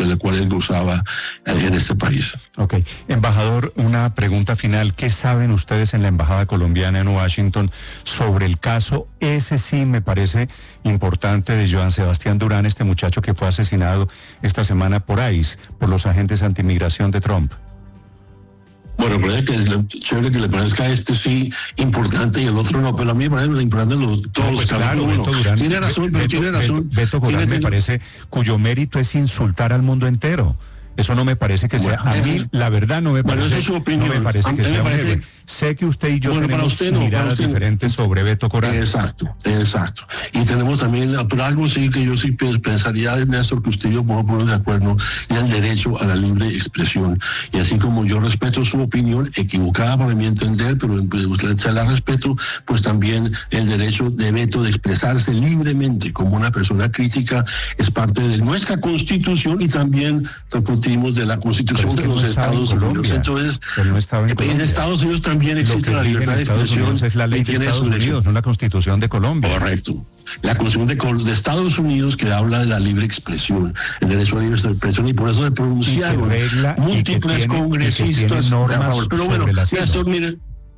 la cual él gozaba en este país. Ok. Embajador, una pregunta final. ¿Qué saben ustedes en la Embajada Colombiana en Washington sobre el caso? Ese sí me parece importante, de Joan Sebastián Durán, este muchacho que fue asesinado esta semana por ICE, por los agentes antimigración de Trump. Bueno, parece que es chévere que le parezca este sí importante y el otro no, pero a mí me parece importante todos los casos. Claro, Beto Durán, tiene razón, pero tiene razón. Beto Durán me parece, cuyo mérito es insultar al mundo entero. Eso no me parece que sea, a mí la verdad no me parece, esa es su opinión. No me parece que sea un héroe. Sé que usted y yo tenemos miradas diferentes sobre Beto Corral. Exacto. Y tenemos también, pero algo sí que yo sí pensaría, Néstor, que usted y yo podemos poner de acuerdo, y el derecho a la libre expresión. Y así como yo respeto su opinión, equivocada para mi entender, pero se la respeto, pues también el derecho de Beto de expresarse libremente como una persona crítica es parte de nuestra Constitución y también de la Constitución de los Estados Unidos. Entonces, en Estados Unidos también existe la libertad de expresión. Es la ley de Estados Unidos, no la Constitución de Colombia. Correcto. La Constitución de Estados Unidos que habla de la libre expresión, el derecho a la libre expresión, y por eso se pronunciaron múltiples congresistas a favor. Pero bueno, Néstor, mire,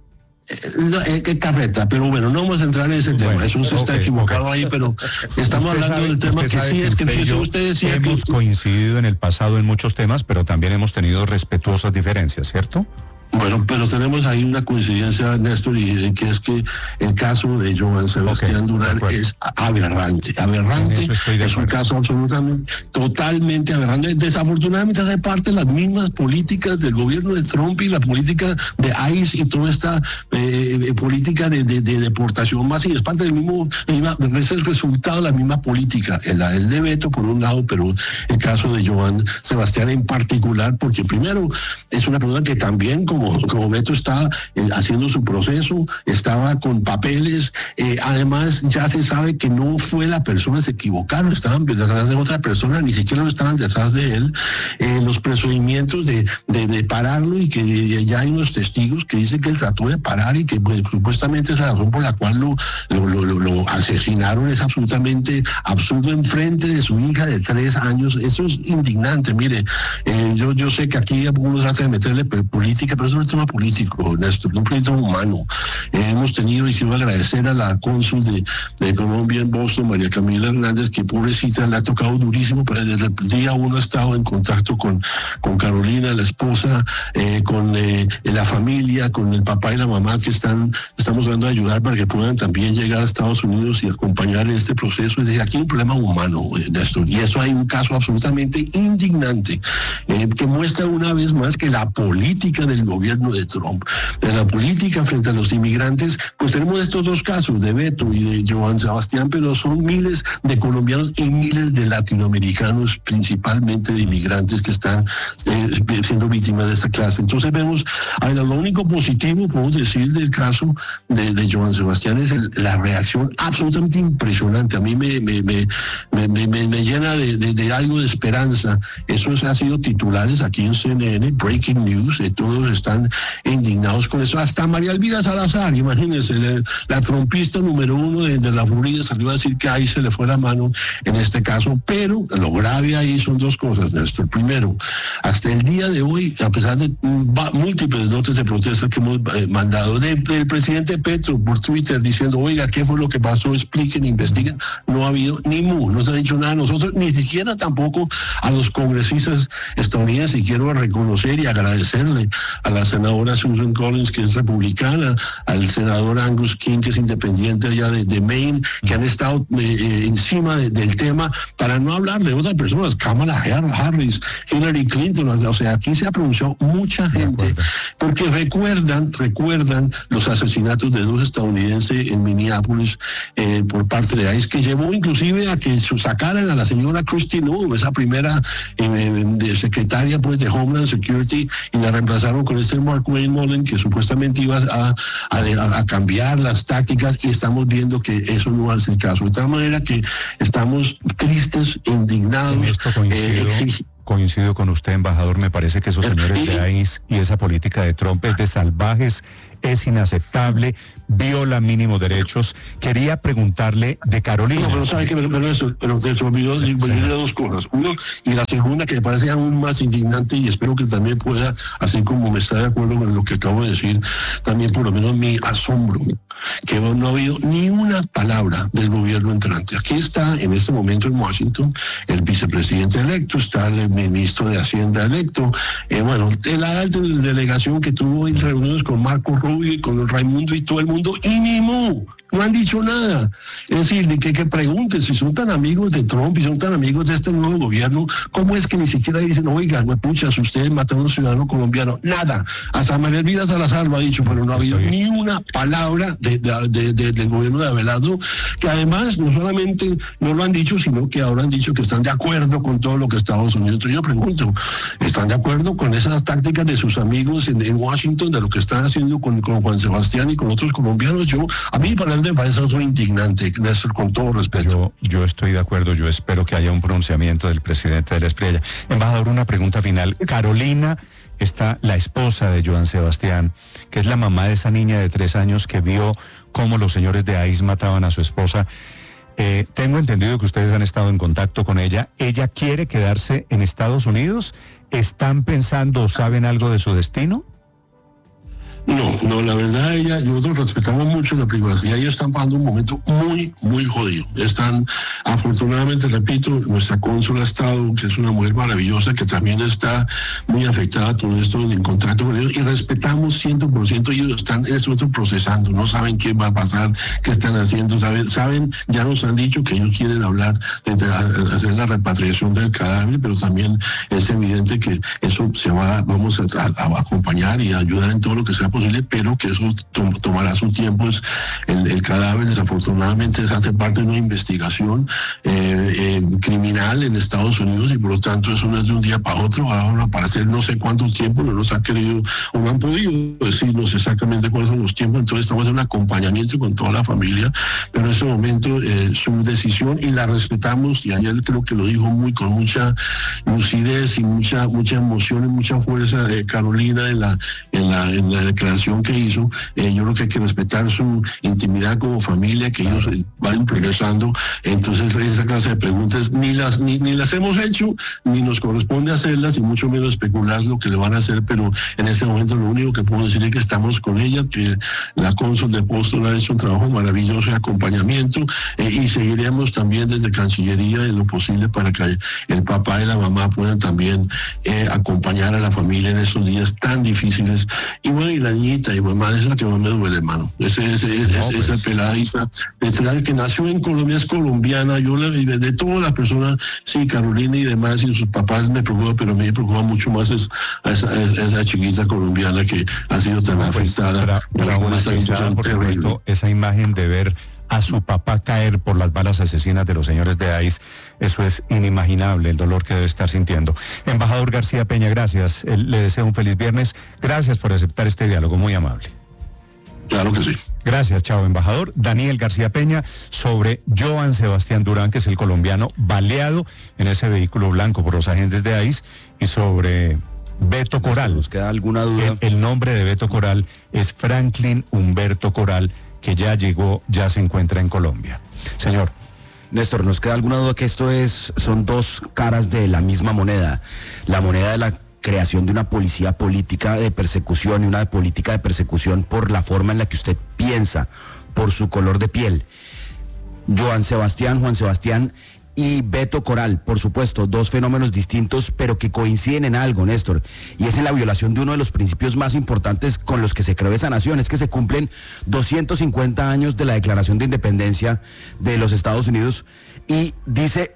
qué carreta, pero bueno, no vamos a entrar en ese tema, eso se está equivocado ahí, pero estamos hablando del tema que sí es que usted decía que hemos coincidido en el pasado en muchos temas, pero también hemos tenido respetuosas diferencias, ¿cierto? Bueno, pero tenemos ahí una coincidencia, Néstor, y que es que el caso de Joan Sebastián Durán es aberrante. Es un caso absolutamente, totalmente aberrante. Desafortunadamente hace parte de las mismas políticas del gobierno de Trump y la política de ICE y toda esta política de deportación masiva. Es parte del mismo, es el resultado de la misma política, el de Beto por un lado, pero el caso de Joan Sebastián en particular, porque primero es una persona que también como Beto está haciendo su proceso, estaba con papeles, además ya se sabe que no fue la persona, se equivocaron, estaban detrás de otra persona, ni siquiera estaban detrás de él, los procedimientos de pararlo y que ya hay unos testigos que dicen que él trató de parar y que pues, supuestamente esa razón por la cual lo asesinaron es absolutamente absurdo en frente de su hija de 3 años. Eso es indignante. Mire, yo sé que aquí algunos tratan de meterle política, pero eso no es un tema político, Néstor, un proyecto humano. Hemos tenido, y quiero agradecer a la cónsul de Colombia en Boston, María Camila Hernández, que pobrecita le ha tocado durísimo, pero desde el día uno ha estado en contacto con Carolina, la esposa, con la familia, con el papá y la mamá que estamos tratando de ayudar para que puedan también llegar a Estados Unidos y acompañar en este proceso. Es decir, aquí hay un problema humano, Néstor, y eso hay un caso absolutamente indignante que muestra una vez más que la política del gobierno de Trump, de la política frente a los inmigrantes, pues tenemos estos dos casos de Beto y de Joan Sebastián, pero son miles de colombianos y miles de latinoamericanos, principalmente de inmigrantes que están siendo víctimas de esta clase. Entonces vemos, lo único positivo, podemos decir, del caso de Joan Sebastián es la reacción absolutamente impresionante. A mí me llena de algo de esperanza. Eso ha sido titulares aquí en CNN, Breaking News, todos están indignados con eso. Hasta María Elvira Salazar, imagínense, la trompista número 1 de la Florida salió a decir que ahí se le fue la mano en este caso, pero lo grave ahí son dos cosas, Néstor. Primero, hasta el día de hoy, a pesar de múltiples notas de protesta que hemos mandado del presidente Petro por Twitter diciendo, oiga, ¿qué fue lo que pasó? Expliquen, investiguen. No ha habido ni no se ha dicho nada a nosotros, ni siquiera tampoco a los congresistas estadounidenses. Y quiero reconocer y agradecerle a la senadora Susan Collins, que es republicana, al senador Angus King, que es independiente allá de Maine, que han estado encima del tema para no hablar de otras personas, Kamala Harris, Hillary Clinton. O sea, aquí se ha pronunciado mucha gente, porque recuerdan los asesinatos de 2 estadounidenses en Minneapolis por parte de ICE, que llevó inclusive a que sacaran a la señora Christine Noem, esa primera secretaria pues de Homeland Security, y la reemplazaron con este Mark Wayne Mullen, que supuestamente iba a cambiar las tácticas, y estamos viendo que eso no va a ser el caso. De tal manera que estamos tristes, indignados. En esto coincido con usted, embajador. Me parece que esos señores de ICE y esa política de Trump es de salvajes es inaceptable, viola mínimos derechos. Quería preguntarle de Carolina. No, pero sabe que pero te olvidó de dos cosas. Uno, y la segunda que me parece aún más indignante, y espero que también pueda, así como me está de acuerdo con lo que acabo de decir, también por lo menos mi asombro, que no ha habido ni una palabra del gobierno entrante. Aquí está en este momento en Washington el vicepresidente electo, está el ministro de Hacienda electo, la alta delegación que tuvo reuniones con Marco Rubio y con Raimundo y todo el mundo, y ni mu. No han dicho nada. Es decir, que pregunten si son tan amigos de Trump y son tan amigos de este nuevo gobierno, ¿cómo es que ni siquiera dicen, oiga, pucha, si ustedes mataron a un ciudadano colombiano? Nada. Hasta María Elvira Salazar lo ha dicho, pero no ha habido ni una palabra del gobierno de Abelardo, que además no solamente no lo han dicho, sino que ahora han dicho que están de acuerdo con todo lo que Estados Unidos. Entonces yo pregunto, ¿están de acuerdo con esas tácticas de sus amigos en Washington, de lo que están haciendo con Juan Sebastián y con otros colombianos? A mí me parece eso indignante, Néstor, con todo respeto. Yo estoy de acuerdo, yo espero que haya un pronunciamiento del presidente de la Espriella. Embajador, una pregunta final. Carolina está la esposa de Joan Sebastián, que es la mamá de esa niña de 3 años que vio cómo los señores de ICE mataban a su esposa. Tengo entendido que ustedes han estado en contacto con ella. ¿Ella quiere quedarse en Estados Unidos? ¿Están pensando o saben algo de su destino? No, la verdad, nosotros respetamos mucho la privacidad. Ellos están pasando un momento muy, muy jodido. Afortunadamente, repito, nuestra cónsula ha estado, que es una mujer maravillosa, que también está muy afectada a todo esto, en contacto con ellos, y respetamos 100%. Ellos están procesando, no saben qué va a pasar, qué están haciendo, saben, ya nos han dicho que ellos quieren hablar de hacer la repatriación del cadáver, pero también es evidente que eso vamos a acompañar y a ayudar en todo lo que sea posible, pero que eso tomará su tiempo. El cadáver desafortunadamente hace parte de una investigación criminal en Estados Unidos, y por lo tanto eso no es de un día para otro. Ahora, para hacer no sé cuánto tiempo, no nos ha querido o no han podido decirnos exactamente cuáles son los tiempos. Entonces estamos en un acompañamiento con toda la familia, pero en ese momento su decisión, y la respetamos, y ayer creo que lo dijo con mucha lucidez y mucha emoción y mucha fuerza Carolina en la declaración que hizo. Yo creo que hay que respetar su intimidad como familia, que ellos van progresando. Entonces esa clase de preguntas ni las hemos hecho, ni nos corresponde hacerlas, y mucho menos especular lo que le van a hacer, pero en este momento lo único que puedo decir es que estamos con ella, que la cónsul de Boston ha hecho un trabajo maravilloso de acompañamiento, y seguiremos también desde Cancillería en lo posible para que el papá y la mamá puedan también acompañar a la familia en estos días tan difíciles. Y la niñita, y mamá, esa que más me duele, hermano. Esa peladita, que nació en Colombia, es colombiana. Yo de todas las personas, sí, Carolina y demás, y sus papás me preocupa, pero a mí me preocupa mucho más esa chiquita colombiana que ha sido tan afectada. Por supuesto, esa imagen de ver a su papá caer por las balas asesinas de los señores de ICE, eso es inimaginable, el dolor que debe estar sintiendo. Embajador García Peña, gracias, le deseo un feliz viernes, gracias por aceptar este diálogo, muy amable. Claro que sí. Gracias, chao, embajador. Daniel García Peña, sobre Joan Sebastián Durán, que es el colombiano baleado en ese vehículo blanco por los agentes de ICE, y sobre Beto Coral. ¿Nos queda alguna duda? El nombre de Beto Coral es Franklin Humberto Coral, que ya llegó, ya se encuentra en Colombia. Señor. Néstor, ¿nos queda alguna duda que son dos caras de la misma moneda? La moneda de la creación de una policía política de persecución y una política de persecución por la forma en la que usted piensa, por su color de piel. Juan Sebastián y Beto Coral, por supuesto, dos fenómenos distintos, pero que coinciden en algo, Néstor, y es en la violación de uno de los principios más importantes con los que se creó esa nación. Es que se cumplen 250 años de la Declaración de Independencia de los Estados Unidos, y dice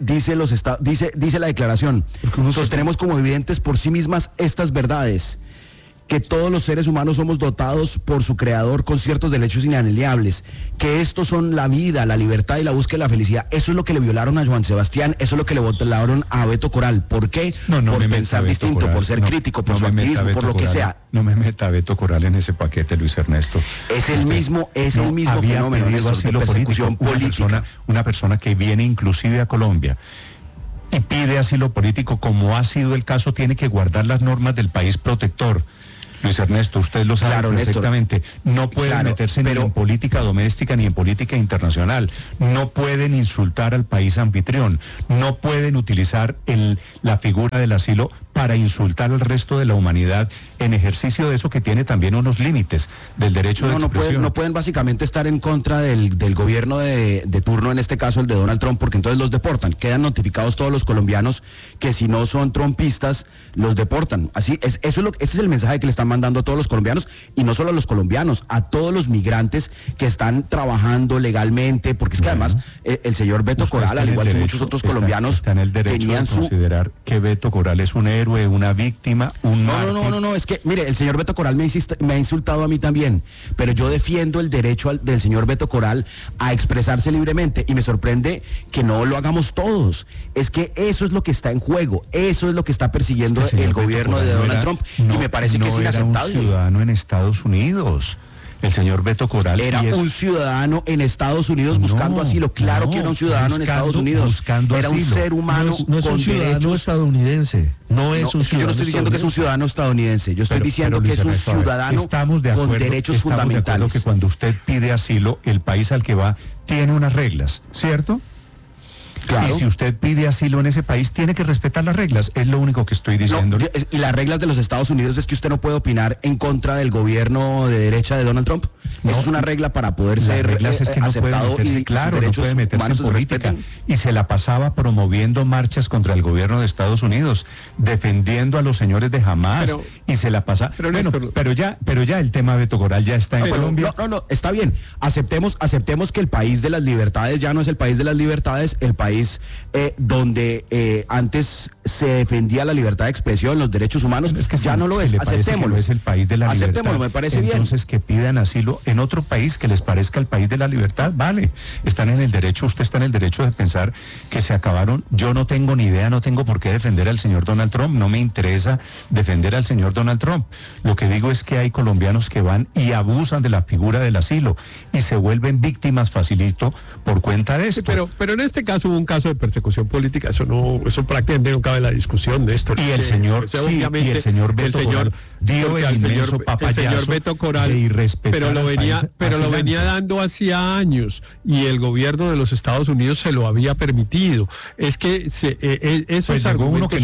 la declaración: sostenemos como evidentes por sí mismas estas verdades, que todos los seres humanos somos dotados por su creador con ciertos derechos inalienables, que estos son la vida, la libertad y la búsqueda de la felicidad. Eso es lo que le violaron a Juan Sebastián, eso es lo que le violaron a Beto Coral. ¿Por qué? Por pensar distinto, Coral, por ser crítico, por su activismo, por lo que sea. No me meta a Beto Coral en ese paquete, Luis Ernesto. Es el mismo fenómeno de persecución política. Una persona que viene inclusive a Colombia y pide asilo político, como ha sido el caso, tiene que guardar las normas del país protector. Luis Ernesto, usted lo sabe perfectamente. No pueden meterse ni en política doméstica ni en política internacional. No pueden insultar al país anfitrión. No pueden utilizar la figura del asilo para insultar al resto de la humanidad en ejercicio de eso que tiene también unos límites del derecho de expresión. No pueden básicamente estar en contra del gobierno de turno, en este caso el de Donald Trump, porque entonces los deportan. Quedan notificados todos los colombianos que si no son trumpistas, los deportan. Así ese es el mensaje que le están mandando a todos los colombianos, y no solo a los colombianos, a todos los migrantes que están trabajando legalmente, porque es que además el señor Beto Coral, al igual que muchos otros colombianos, está en el derecho de considerar que Beto Coral es un héroe, una víctima, un mártir. No, es que, mire, el señor Beto Coral me ha insultado a mí también, pero yo defiendo el derecho del señor Beto Coral a expresarse libremente, y me sorprende que no lo hagamos todos. Es que eso es lo que está en juego, eso es lo que está persiguiendo el gobierno de Donald Trump, y me parece que es inaceptable. Era un ciudadano en Estados Unidos. El señor Beto Coral era un ciudadano en Estados Unidos buscando asilo. Claro que era un ciudadano en Estados Unidos. Era un ser humano no es con un ciudadano derechos estadounidense. No es un ciudadano. Yo no estoy diciendo que es un ciudadano estadounidense. Yo estoy diciendo que es un ciudadano con derechos fundamentales. De acuerdo que cuando usted pide asilo, el país al que va tiene unas reglas, ¿cierto? Claro. Y si usted pide asilo en ese país, tiene que respetar las reglas. Es lo único que estoy diciendo. Y las reglas de los Estados Unidos es que usted no puede opinar en contra del gobierno de derecha de Donald Trump. Esa es una regla para poder ser aceptado, y claro, no puede meterse en política. Y se la pasaba promoviendo marchas contra el gobierno de Estados Unidos, defendiendo a los señores de Hamas, y se la pasa. Pero ya el tema Beto Coral ya está en Colombia. No, está bien. Aceptemos que el país de las libertades ya no es el país de las libertades, el país donde antes se defendía la libertad de expresión, los derechos humanos, es que ya no lo es. Aceptémoslo. No es el país de la libertad. Aceptémoslo, me parece bien. Entonces que pidan asilo en otro país que les parezca el país de la libertad, vale. Están en el derecho, usted está en el derecho de pensar que se acabaron. Yo no tengo ni idea, no tengo por qué defender al señor Donald Trump, no me interesa defender al señor Donald Trump. Lo que digo es que hay colombianos que van y abusan de la figura del asilo y se vuelven víctimas facilito por cuenta de esto. Sí, pero en este caso hubo un caso de persecución política, eso prácticamente no cabe la discusión de esto. Y el señor, y el señor Beto Coral dio el inmenso papayazo, el señor Beto Coral, pero lo venía dando hacía años, y el gobierno de los Estados Unidos se lo había permitido. Es que esos argumentos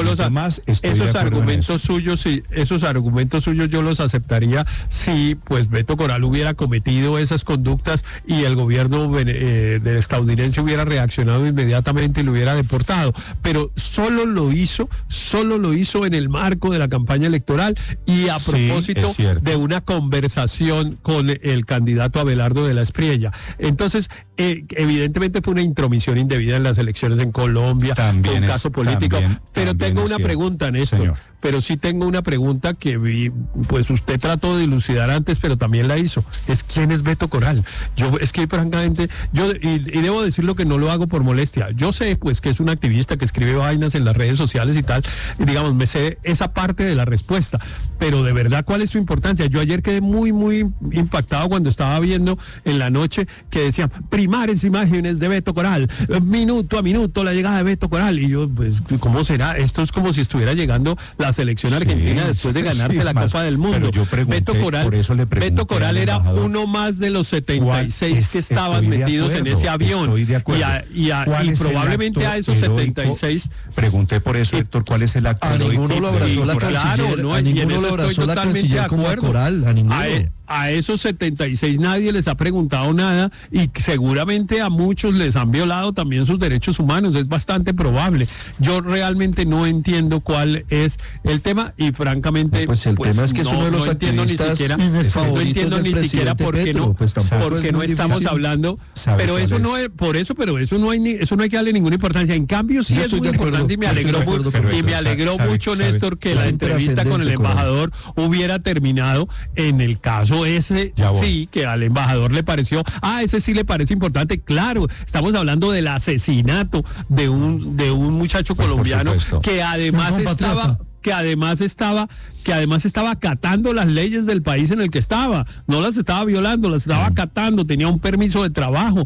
suyos yo los aceptaría si pues Beto Coral hubiera cometido esas conductas y el gobierno del estadounidense hubiera reaccionado inmediatamente y lo hubiera deportado, pero solo lo hizo en el marco de la campaña electoral y a propósito de una conversación con el candidato Abelardo de la Espriella. Entonces, evidentemente fue una intromisión indebida en las elecciones en Colombia, un caso político, pero tengo una pregunta, Néstor. Señor. Pero sí tengo una pregunta que pues usted trató de dilucidar antes, pero también la hizo. ¿Quién es Beto Coral? Es que francamente, y debo decirlo que no lo hago por molestia. Yo sé pues que es un activista que escribe vainas en las redes sociales y tal, y digamos, me sé esa parte de la respuesta, pero de verdad, ¿cuál es su importancia? Yo ayer quedé muy, muy impactado cuando estaba viendo en la noche que decían, primeras imágenes de Beto Coral, minuto a minuto la llegada de Beto Coral, y yo, pues, ¿cómo será? Esto es como si estuviera llegando la selección argentina después de ganarse la Copa del Mundo. Yo pregunté, Beto Coral era uno más de los 76 que estaban metidos en ese avión. Y probablemente a esos 76... Pregunté por eso, Héctor, ¿cuál es el acto heroico? A ninguno lo abrazó la canciller, a ninguno lo abrazó la canciller como a Coral, a ninguno. A esos 76 nadie les ha preguntado nada, y seguramente a muchos les han violado también sus derechos humanos, es bastante probable. Yo realmente no entiendo cuál es el tema, y francamente tema es que es uno de los activistas no entiendo ni siquiera por qué no estamos hablando, pero eso no es por eso, pero eso no hay que darle ninguna importancia. En cambio sí es muy importante, y me alegró mucho, Néstor, que la entrevista con el embajador hubiera terminado en el caso ese, sí, que al embajador le pareció, ese sí le parece importante. Claro, estamos hablando del asesinato de un muchacho colombiano que además estaba que además estaba acatando las leyes del país en el que estaba, no las estaba violando, las estaba acatando, tenía un permiso de trabajo,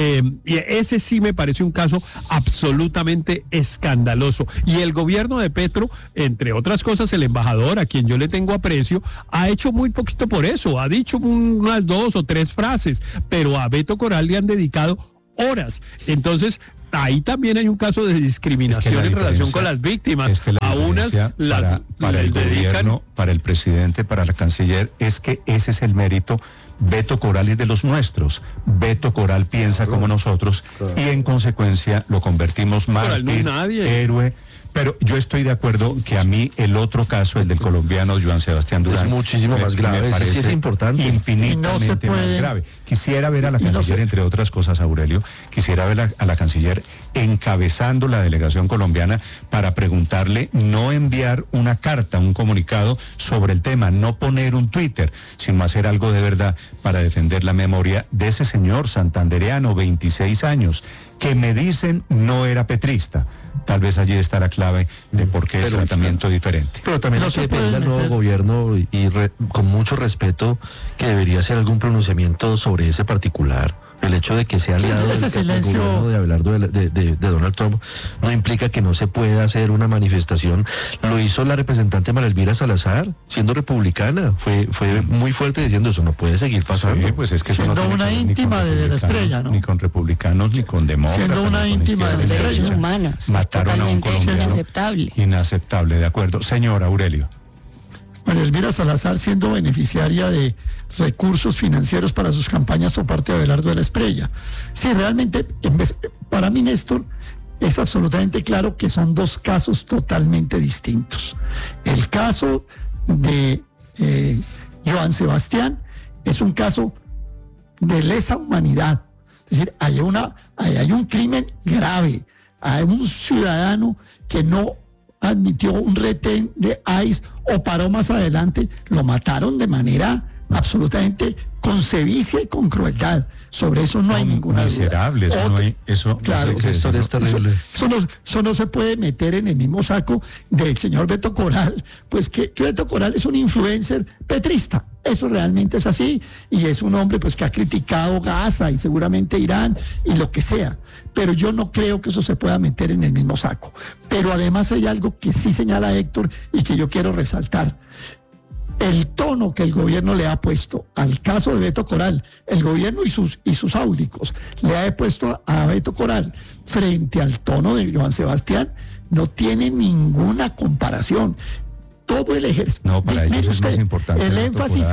y ese sí me parece un caso absolutamente escandaloso. Y el gobierno de Petro, entre otras cosas, el embajador, a quien yo le tengo aprecio, ha hecho muy poquito por eso, ha dicho unas 2 o 3 frases, pero a Beto Coral le han dedicado horas. Entonces, ahí también hay un caso de discriminación en relación con las víctimas. Es que a unas para el gobierno, para el presidente, para la canciller, es que ese es el mérito. Beto Coral es de los nuestros. Beto Coral piensa como nosotros y en consecuencia lo convertimos mártir, héroe. Pero yo estoy de acuerdo que a mí el otro caso, el del colombiano Joan Sebastián Durán, es muchísimo más grave, ese sí es importante, infinitamente más grave. Quisiera ver a la canciller, entre otras cosas, Aurelio, quisiera ver a la canciller encabezando la delegación colombiana para preguntarle, no enviar una carta, un comunicado sobre el tema, no poner un Twitter, sino hacer algo de verdad para defender la memoria de ese señor santandereano, 26 años, que me dicen no era petrista. Tal vez allí está la clave de por qué el tratamiento diferente. Pero también hay que pedirle al nuevo gobierno con mucho respeto que debería hacer algún pronunciamiento sobre ese particular. El hecho de que sea aliado del gobierno de Abelardo de Donald Trump no implica que no se pueda hacer una manifestación. Lo hizo la representante María Elvira Salazar, siendo republicana. Fue muy fuerte diciendo eso no puede seguir pasando. Sí, pues es que siendo una íntima de la Estrella, ¿no? Ni con republicanos, ni con demócratas. Siendo una íntima de la Estrella. Derechos humanos. Mataron a un colombiano. Inaceptable. Inaceptable, de acuerdo. Señor Aurelio. María Elvira Salazar siendo beneficiaria de recursos financieros para sus campañas por parte de Abelardo de la Estrella. Sí, realmente, para mí, Néstor, es absolutamente claro que son 2 casos totalmente distintos. El caso de Joan Sebastián es un caso de lesa humanidad. Es decir, hay un crimen grave, hay un ciudadano que no admitió un retén de ICE o paró más adelante, lo mataron de manera absolutamente con sevicia y con crueldad. Sobre eso no hay ninguna miserable, duda. Eso no hay, eso, claro, esto es terrible. Eso no se puede meter en el mismo saco del señor Beto Coral, pues que Beto Coral es un influencer petrista. Eso realmente es así, y es un hombre pues que ha criticado Gaza y seguramente Irán y lo que sea, pero yo no creo que eso se pueda meter en el mismo saco. Pero además hay algo que sí señala Héctor y que yo quiero resaltar. El tono que el gobierno le ha puesto al caso de Beto Coral, el gobierno y sus áudicos le ha puesto a Beto Coral frente al tono de Joan Sebastián, no tiene ninguna comparación. Todo el ejército. No, para ellos es más importante el énfasis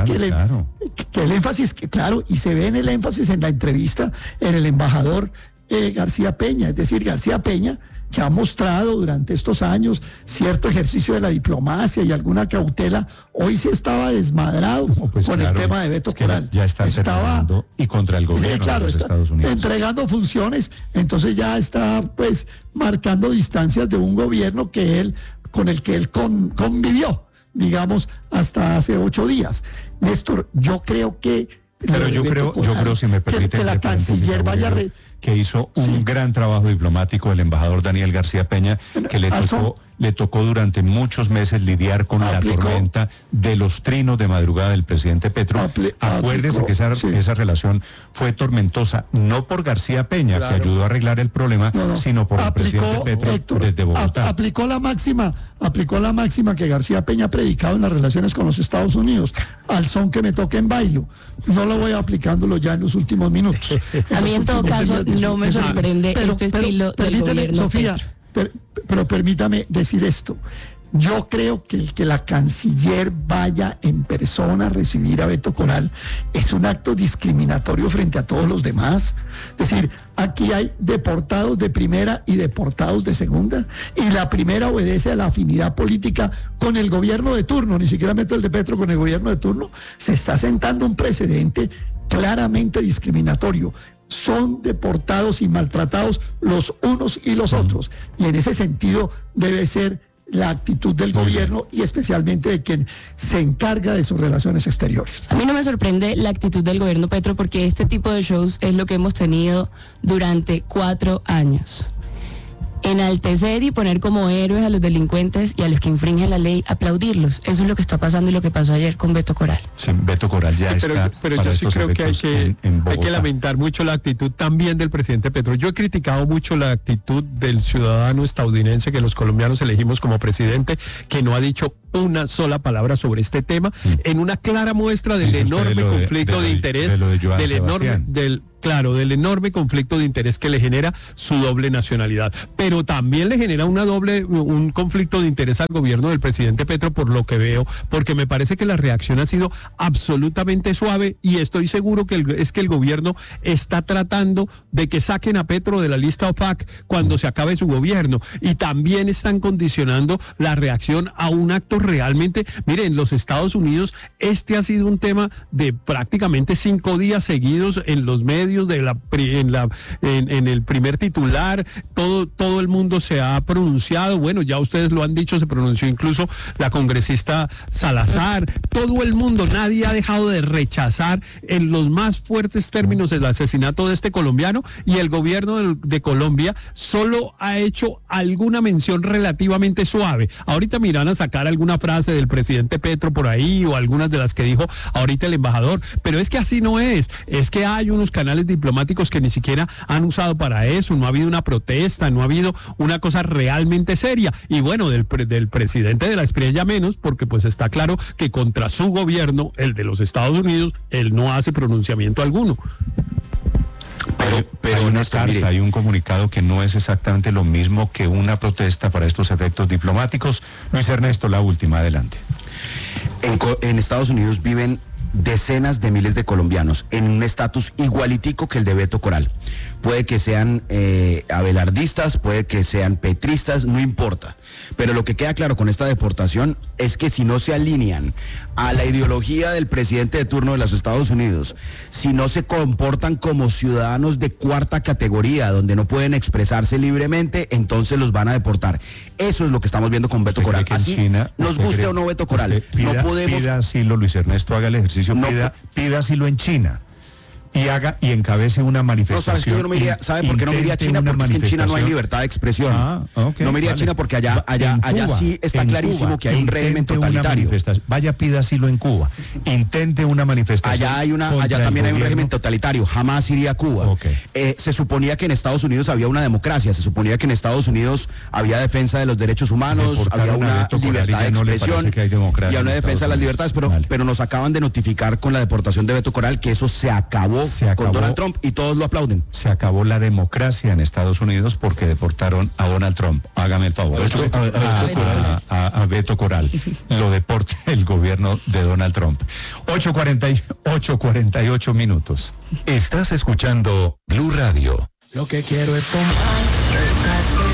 claro, y se ve en el énfasis en la entrevista en el embajador García Peña, es decir, García Peña, que ha mostrado durante estos años cierto ejercicio de la diplomacia y alguna cautela, hoy sí estaba desmadrado con el tema de Beto Coral. Ya estaba y contra el gobierno de los Estados Unidos. Entregando funciones, entonces ya está pues marcando distancias de un gobierno con el que él convivió, digamos, hasta hace 8 días. Néstor, yo creo que... Pero yo creo, si me permite, que la canciller vaya que hizo un gran trabajo diplomático el embajador Daniel García Peña, que le tocó durante muchos meses lidiar con la tormenta de los trinos de madrugada del presidente Petro. Acuérdese que esa relación fue tormentosa, no por García Peña, que ayudó a arreglar el problema, sino por el presidente Petro, Héctor, desde Bogotá. Aplicó la máxima que García Peña ha predicado en las relaciones con los Estados Unidos, al son que me toque en bailo. No lo voy aplicándolo ya en los últimos minutos. A mí en todo caso no me sorprende este estilo del gobierno. Sofía, pero permítame decir esto. Yo creo que el que la canciller vaya en persona a recibir a Beto Coral es un acto discriminatorio frente a todos los demás. Es decir, aquí hay deportados de primera y deportados de segunda, y la primera obedece a la afinidad política con el gobierno de turno, ni siquiera meto el de Petro con el gobierno de turno. Se está sentando un precedente claramente discriminatorio. Son deportados y maltratados los unos y los otros, y en ese sentido debe ser la actitud del gobierno y especialmente de quien se encarga de sus relaciones exteriores. A mí no me sorprende la actitud del gobierno Petro, porque este tipo de shows es lo que hemos tenido durante 4 años. enaltecer y poner como héroes a los delincuentes y a los que infringen la ley, aplaudirlos. Eso es lo que está pasando y lo que pasó ayer con Beto Coral. Sí, Beto Coral ya está. Pero yo sí creo que hay que lamentar mucho la actitud también del presidente Petro. Yo he criticado mucho la actitud del ciudadano estadounidense que los colombianos elegimos como presidente, que no ha dicho una sola palabra sobre este tema, en una clara muestra del enorme conflicto de interés, del enorme conflicto de interés que le genera su doble nacionalidad. Pero también le genera un conflicto de interés al gobierno del presidente Petro, por lo que veo, porque me parece que la reacción ha sido absolutamente suave, y estoy seguro que el gobierno está tratando de que saquen a Petro de la lista OPAC cuando se acabe su gobierno, y también están condicionando la reacción a un acto realmente. Miren, en los Estados Unidos este ha sido un tema de prácticamente 5 días seguidos en los medios, en el primer titular, todo el mundo se ha pronunciado. Bueno, ya ustedes lo han dicho, se pronunció incluso la congresista Salazar. Todo el mundo, nadie ha dejado de rechazar en los más fuertes términos el asesinato de este colombiano, y el gobierno de Colombia solo ha hecho alguna mención relativamente suave. Ahorita me irán a sacar alguna frase del presidente Petro por ahí, o algunas de las que dijo ahorita el embajador, pero es que así no es que hay unos canales diplomáticos que ni siquiera han usado para eso, no ha habido una protesta, no ha habido una cosa realmente seria, y bueno, del presidente de la Espriella menos, porque pues está claro que contra su gobierno, el de los Estados Unidos, él no hace pronunciamiento alguno. Pero hay una carta, hay un comunicado que no es exactamente lo mismo que una protesta para estos efectos diplomáticos. Luis Ernesto, la última, adelante. En Estados Unidos viven decenas de miles de colombianos en un estatus igualitico que el de Beto Coral. Puede que sean abelardistas, puede que sean petristas, no importa. Pero lo que queda claro con esta deportación es que si no se alinean a la ideología del presidente de turno de los Estados Unidos, si no se comportan como ciudadanos de cuarta categoría, donde no pueden expresarse libremente, entonces los van a deportar. Eso es lo que estamos viendo con Beto Coral. Así, China, nos guste o no Beto Coral, no podemos... Pida asilo, Luis Ernesto, haga el ejercicio, pida asilo en China. Y encabece una manifestación. No, ¿sabe por qué no me iría a China? Porque es que en China no hay libertad de expresión. No me iría a China porque allá Cuba, sí está clarísimo Cuba, que hay un régimen totalitario. Vaya, pida asilo en Cuba. Intente una manifestación. Allá también hay un régimen totalitario. Jamás iría a Cuba. Se suponía que en Estados Unidos había una democracia. Se suponía que en Estados Unidos había defensa de los derechos humanos, había una libertad de expresión y una defensa de las libertades. Pero nos acaban de notificar con la deportación de Beto Coral que eso se acabó con Donald Trump, y todos lo aplauden. Se acabó la democracia en Estados Unidos porque deportaron a Donald Trump. Hágame el favor. A Beto Coral. Lo deporta el gobierno de Donald Trump. 8:48 minutos. Estás escuchando Blue Radio. Lo que quiero es tomar